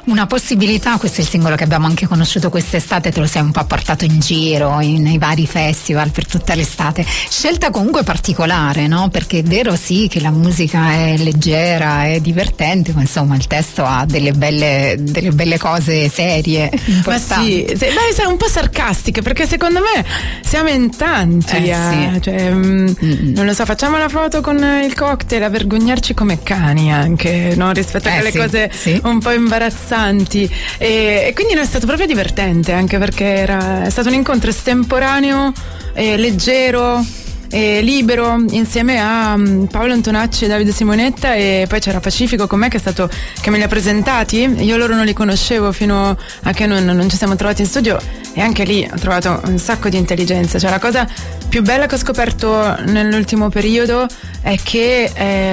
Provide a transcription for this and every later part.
Una possibilità, questo è il singolo che abbiamo anche conosciuto quest'estate, te lo sei un po' portato in giro nei vari festival per tutta l'estate. Scelta comunque particolare, no? Perché è vero sì che la musica è leggera, è divertente, ma insomma il testo ha delle belle cose serie, importanti. Ma sì, dai, sei un po' sarcastiche, perché secondo me siamo in tanti, sì. Cioè, non lo so, facciamo la foto con il cocktail a vergognarci come cani anche, no? Rispetto a quelle cose un po' imbarazzanti, e quindi non è stato proprio divertente, anche perché è stato un incontro estemporaneo, leggero, libero, insieme a Paolo Antonacci e Davide Simonetta, e poi c'era Pacifico con me che me li ha presentati. Io loro non li conoscevo fino a che non ci siamo trovati in studio, e anche lì ho trovato un sacco di intelligenza. Cioè la cosa più bella che ho scoperto nell'ultimo periodo è che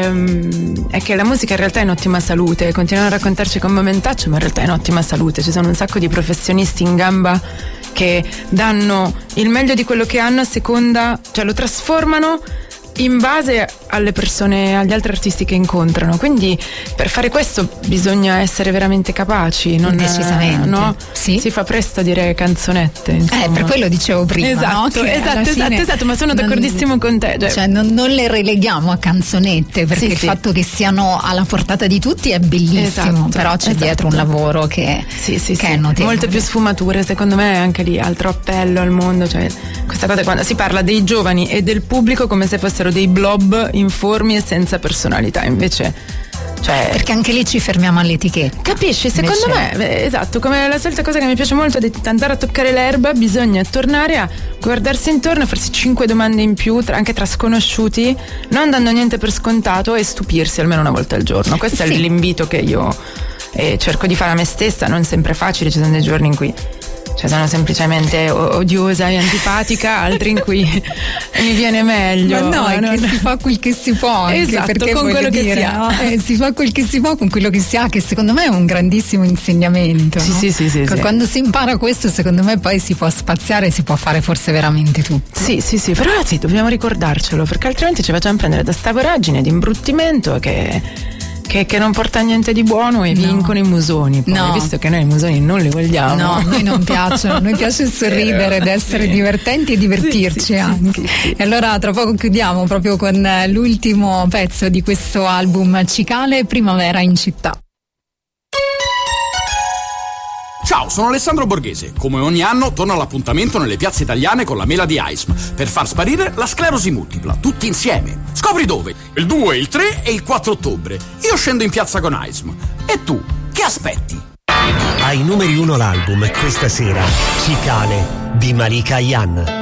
la musica in realtà è in ottima salute. Continuano a raccontarci con momentaccio, ma in realtà è in ottima salute. Ci sono un sacco di professionisti in gamba che danno il meglio di quello che hanno a seconda, cioè lo trasformano in base alle persone, agli altri artisti che incontrano. Quindi per fare questo bisogna essere veramente capaci, decisamente, no? Sì. Si fa presto a dire canzonette, insomma. Per quello dicevo prima, esatto, no? Esatto, ma sono d'accordissimo con te. Cioè non le releghiamo a canzonette, perché il fatto che siano alla portata di tutti è bellissimo, però c'è dietro un lavoro che è notevole. Molte più sfumature, secondo me, anche lì altro appello al mondo. Cioè questa cosa, quando si parla dei giovani e del pubblico come se fossero dei blob informi e senza personalità, invece, cioè, perché anche lì ci fermiamo all'etichetta, capisci? Secondo me, esatto, come la solita cosa che mi piace molto è andare a toccare l'erba, bisogna tornare a guardarsi intorno, farsi 5 domande in più, anche tra sconosciuti, non dando niente per scontato, e stupirsi almeno una volta al giorno. Questo è l'invito che io cerco di fare a me stessa. Non sempre facile, ci sono dei giorni in cui sono semplicemente odiosa e antipatica, altri in cui mi viene meglio. Ma no, che si fa quel che si può, anche, esatto, perché con quello che si ha. Si fa quel che si può con quello che si ha, che secondo me è un grandissimo insegnamento. Sì. Quando si impara questo, secondo me poi si può spaziare, si può fare forse veramente tutto. Sì, però dobbiamo ricordarcelo, perché altrimenti ci facciamo prendere da sta voragine di imbruttimento che non porta a niente di buono, e vincono i musoni. Poi, visto che noi i musoni non li vogliamo. No, a noi non piacciono, a noi piace sorridere ed essere divertenti e divertirci anche. Sì. E allora tra poco chiudiamo proprio con l'ultimo pezzo di questo album Cicale, Primavera in città. Ciao, sono Alessandro Borghese. Come ogni anno torno all'appuntamento nelle piazze italiane con la mela di AISM per far sparire la sclerosi multipla, tutti insieme. Scopri dove? Il 2, il 3 e il 4 ottobre. Io scendo in piazza con AISM. E tu, che aspetti? Ai numeri 1 l'album questa sera, Cicale di Malika Ayane.